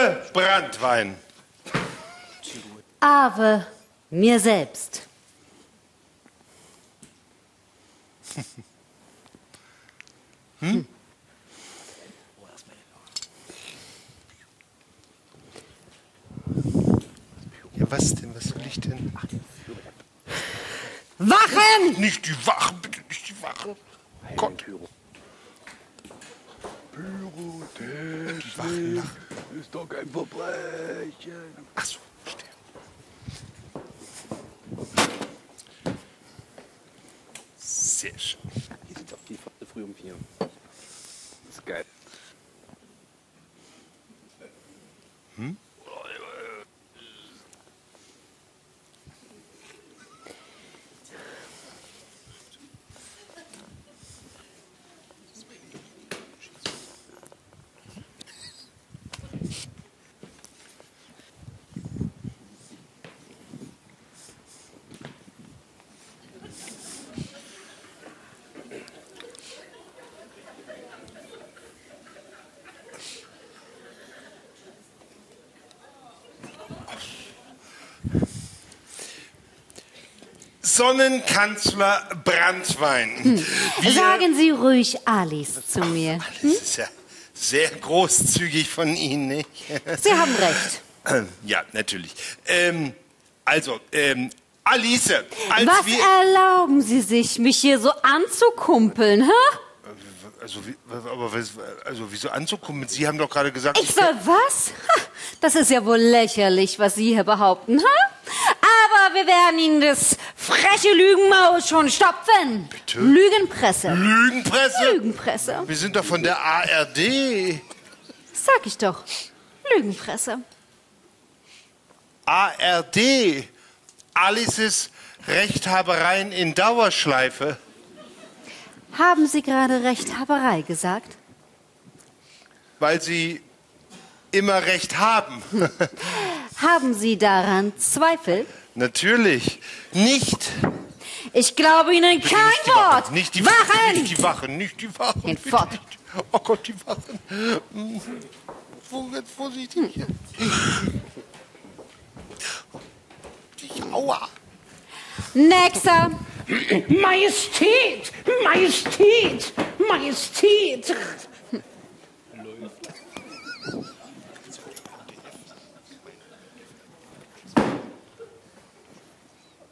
Ave Branntwein. Ave mir selbst. Ja, was denn? Was soll ich denn? Wachen! Nicht die Wachen, bitte nicht die Wachen. Gott. Die Wachen lachen. Ist doch kein Verbrechen. Ach so, verstehe. Sehr schön. Hier sind doch die früh um 4. Das ist geil. Sonnenkanzler Branntwein. Sagen Sie ruhig Alice zu mir. Das ist ja sehr großzügig von Ihnen, nicht? Sie haben recht. Ja, natürlich. Alice, als Was wir... erlauben Sie sich, mich hier so anzukumpeln, hä? Wieso anzukommen? Sie haben doch gerade gesagt... Ich soll was? Ha, das ist ja wohl lächerlich, was Sie hier behaupten, hä? Aber wir werden Ihnen das freche Lügenmaul schon stopfen. Bitte? Lügenpresse. Lügenpresse? Lügenpresse. Wir sind doch von der ARD. Sag ich doch. Lügenpresse. ARD. Alices Rechthabereien in Dauerschleife. Haben Sie gerade Rechthaberei gesagt? Weil Sie immer Recht haben. Haben Sie daran Zweifel? Natürlich. Nicht. Ich glaube Ihnen kein Nicht die Wort. Wachen. Nicht die Wachen! Wachen. Nicht die Wachen. Nicht die Wachen. Geht Bitte fort. nicht. Oh Gott, die Wachen. Vorsichtig hier. Aua. Nächster. Majestät! Majestät! Majestät!